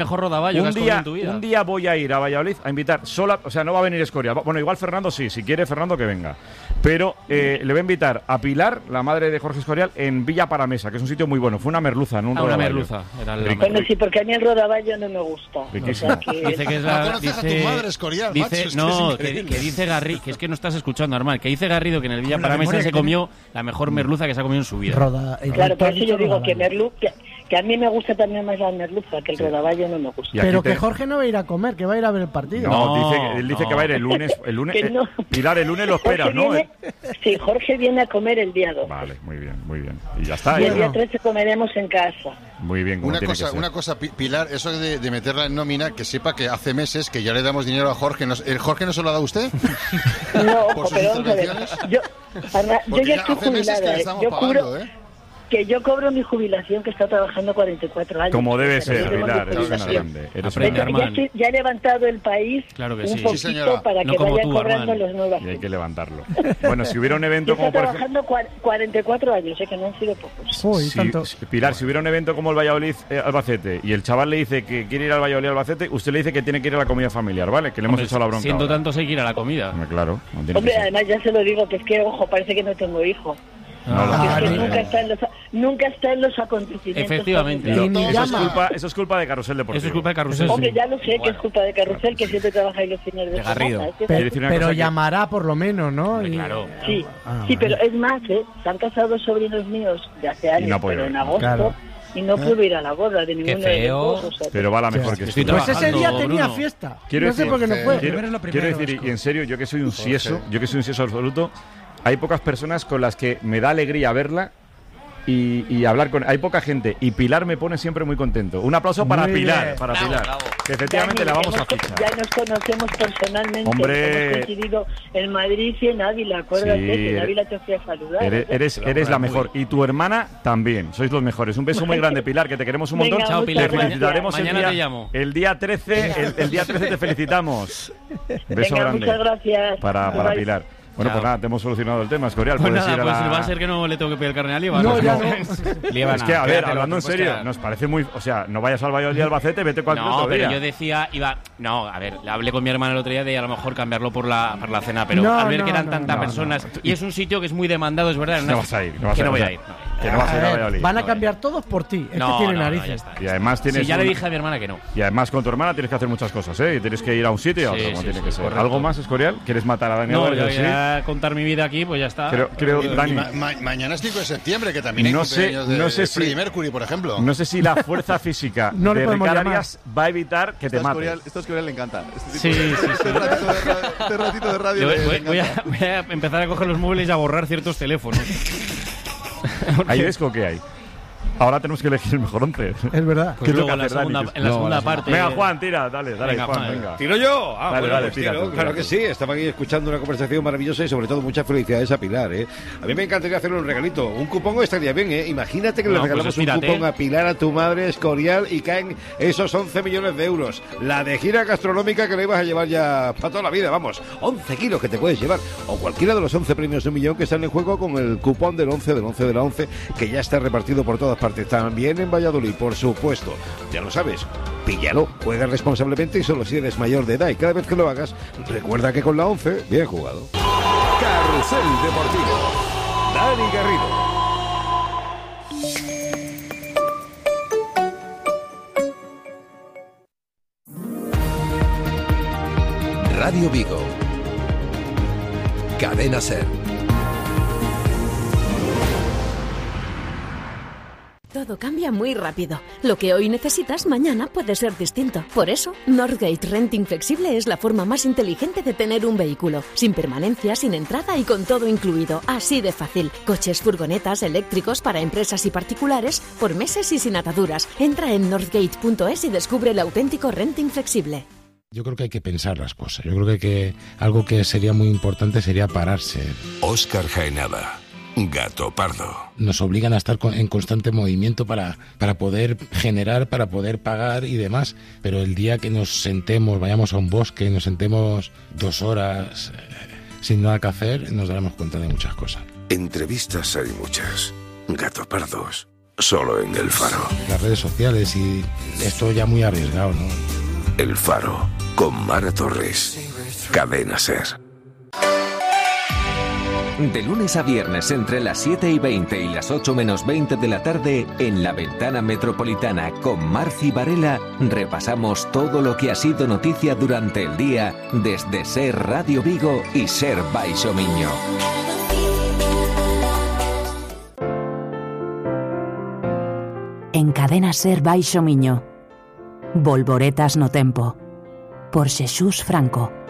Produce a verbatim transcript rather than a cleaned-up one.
mejor rodaballo un que has día, comido en tu vida. Un día voy a ir a Valladolid a invitar sola, o sea, no va a venir Escorial. Bueno, igual Fernando sí, si quiere Fernando que venga. Pero eh, le voy a invitar a Pilar, la madre de Jorge Escorial, en Villa Paramesa, que es un sitio muy bueno. Fue una merluza, en un ah, una rodaballo. merluza. Era el... Bueno, sí, porque a mí el rodaballo no me gusta. O sea, que... Dice que es la... No conoces dice, a tu madre, Escorial, dice, macho, es no, que es que, que dice Garrido, que es que no estás escuchando, Armand, que dice Garrido que en el Villa Con la Paramesa memoria se que tiene. comió la mejor merluza que se ha comido en su vida. Roda, el Claro, por eso yo digo rodaballo. que merlu... Que, que a mí me gusta también más la merluza, que el Sí. rodaballo no me gusta. Y aquí Pero te- que Jorge no va a ir a comer, que va a ir a ver el partido. No, No, dice, él dice no. que va a ir el lunes. El lunes Que no. eh, Pilar, el lunes lo espera, Jorge ¿no? viene, sí, Jorge viene a comer el día dos. Vale, muy bien, muy bien. Y ya está. Y el ¿eh? día trece comeremos en casa. Muy bien, como Una tiene cosa, que ser. una cosa, Pi- Pilar, eso de, de meterla en nómina, que sepa que hace meses que ya le damos dinero a Jorge. ¿Nos- ¿El Jorge no se lo ha dado a usted? No, ¿Por sus pero vamos a ver. intervenciones? Yo, Ana, yo Porque ya ya estoy hace meses que jubilada. le ¿eh? estamos Yo pagando, cubro, ¿eh? que yo cobro mi jubilación, que está trabajando cuarenta y cuatro años. Como debe O sea, ser, yo tengo mi Pilar, eres una jubilación. grande. Eres Aprende, una Ya, grande. Armand. estoy- ya he levantado el país Claro que un sí. poquito Sí, señora. para No que como vaya tú, cobrando Armand. los nuevos. Y hay que levantarlo. Bueno, si hubiera un Yo evento estoy como por ejemplo... trabajando cua- cuarenta y cuatro años, sé que no han sido pocos. Uy, Si- tanto. si- Pilar, si hubiera un evento como el Valladolid eh, Albacete y el chaval le dice que quiere ir al Valladolid Albacete, usted le dice que tiene que ir a la comida familiar, ¿vale? Que le hemos Hombre, hecho la bronca. siendo ahora. tanto hay que ir a la comida. Hombre, claro. No tiene Hombre, que ser. además ya se lo digo, que es que, ojo, parece que no tengo hijo. No, lo Ah, Es que tiene. no. nunca está, en los, nunca está en los acontecimientos. Efectivamente. Lo- Y ni eso, es llama. culpa, eso es culpa de Carrusel Deportivo. Eso es culpa de Carrusel. Hombre, ya lo sé que es culpa de Carrusel, que siempre trabaja ahí los fines de, De Garrido. semana. Es que- Pe- Quiere decir una pero cosa que- llamará por lo menos, ¿no? Hombre, Y- claro. Sí, Ah, sí, vale. pero es más, ¿eh? Se han casado dos sobrinos míos de hace años, no ha podido pero en ir. agosto, Claro. y no pude ir a la boda de ninguno de feo. los dos. O sea, Pero va la mejor que Estoy estuvo. Pues ese día trabajando, tenía Bruno. fiesta. Quiero no sé decir, por qué no fue. eh, Quiero, Primero es lo quiero primero, decir, Vasco. y en serio, yo que soy un Jorge. sieso, yo que soy un sieso absoluto, hay pocas personas con las que me da alegría verla y, y hablar con... Hay poca gente y Pilar me pone siempre muy contento. Un aplauso para Muy Pilar, bien. para Bravo, Pilar, bravo. que efectivamente Dani, la vamos a hemos- fichar. Ya nos conocemos personalmente. Hombre. Hemos coincidido en Madrid y en Ávila. Acuérdate Sí, que en eres- Ávila te fui a saludar. Eres, eres, Te la eres la muy mejor. Y tu hermana también. Sois los mejores. Un beso muy grande, Pilar, que te queremos un Venga, montón. Chao, muchas Pilar. Te gracias. felicitaremos el Mañana día, te llamo. el día trece. El, el día trece te felicitamos. Beso Venga, grande. muchas gracias. Para, para Bye. Pilar. Bueno, Chao. pues nada, te hemos solucionado el tema, Escorial. Pues Puedes nada, ir a pues la... va a ser que no le tengo que pedir carne a Líbano. No, ya no. Líbano, Es que, a ver, quédatelo, hablando en te puedes serio, quedar. nos parece muy... O sea, no vayas al Valladolid Albacete, vete cualquier No, otro pero día. yo decía, iba. No, a ver, hablé con mi hermana el otro día de a lo mejor cambiarlo por la, por la cena, pero No, al ver no, que eran no, tantas no, personas. no. Y es un sitio que es muy demandado, es verdad. No vas a ir, no vas que a ir. no voy o a sea, ir. no. Que no vas a ir a ver, Valladolid. van a No, cambiar todos por ti. Es No, que tiene no, no, narices. ya está. Y además tienes... Sí, ya le un- dije a mi hermana que no. Y además con tu hermana tienes que hacer muchas cosas, ¿eh? Y tienes que ir a un sitio y a otro, Sí, como sí, tiene sí, que ser. correcto. ¿Algo más, Escorial? ¿Quieres matar a Daniel? No, Álvarez? yo Sí. voy a contar mi vida aquí, pues ya está. Creo, creo, Y Dani, ma- ma- mañana es cinco de septiembre, que también hay No sé- cumpleaños de no sé si- Freddie Mercury, por ejemplo. no sé si la fuerza física No le de podemos Ricard llamar. Arias va a evitar que te Esto a mate. Escorial- esto a Escorial le encanta. Este, Sí, tipo de- sí, sí. este ratito de radio, este ratito de radio Le voy, le- voy- le voy a, encanta. voy a empezar a coger los móviles y a borrar ciertos teléfonos. ¿Hay desco o qué hay? Ahora tenemos que elegir el mejor once. Es verdad. ¿Qué Luego toca en la hacer, Dani? segunda, Que- en la No, segunda la segunda. parte. Venga, Juan, tira, dale, dale, Venga, Juan, Juan. venga. ¿Tiro yo? Ah, Dale, bueno, dale, pues tira tiro, tú, claro tira que tú. sí. Estaba aquí escuchando una conversación maravillosa y sobre todo muchas felicidades a Pilar, ¿eh? A mí me encantaría hacerle un regalito. Un cupón estaría bien, ¿eh? Imagínate que No, le pues regalamos un espírate. cupón a Pilar, a tu madre, Escorial, y caen esos once millones de euros. La de gira gastronómica que le ibas a llevar ya para toda la vida, vamos. once kilos que te puedes llevar. O cualquiera de los once premios de un millón que están en juego con el cupón del once del once de la once, que ya está repartido por todas partes. También en Valladolid, por supuesto. Ya lo sabes, píllalo, juega responsablemente y solo si eres mayor de edad. Y cada vez que lo hagas, recuerda que con la once, bien jugado. Carrusel Deportivo. Dani Garrido. Radio Vigo. Cadena Ser. Todo cambia muy rápido. Lo que hoy necesitas, mañana puede ser distinto. Por eso, Northgate Renting Flexible es la forma más inteligente de tener un vehículo. Sin permanencia, sin entrada y con todo incluido. Así de fácil. Coches, furgonetas, eléctricos para empresas y particulares, por meses y sin ataduras. Entra en northgate punto es y descubre el auténtico renting flexible. Yo creo que hay que pensar las cosas. Yo creo que, hay que algo que sería muy importante sería pararse. Óscar Jaenada. Gato Pardo. Nos obligan a estar con- en constante movimiento para, para poder generar, para poder pagar y demás. Pero el día que nos sentemos, vayamos a un bosque, nos sentemos dos horas eh, sin nada que hacer, nos daremos cuenta de muchas cosas. Entrevistas hay muchas. Gato Pardos solo en El Faro. Las redes sociales y esto ya muy arriesgado, ¿no? El Faro, con Mara Torres. Cadena SER. De lunes a viernes entre las siete y veinte y las ocho menos veinte de la tarde, en La Ventana Metropolitana con Marci Varela, repasamos todo lo que ha sido noticia durante el día desde SER Radio Vigo y SER Baixo Miño. En Cadena SER Baixo Miño, Volvoretas no tempo, por Xesús Franco.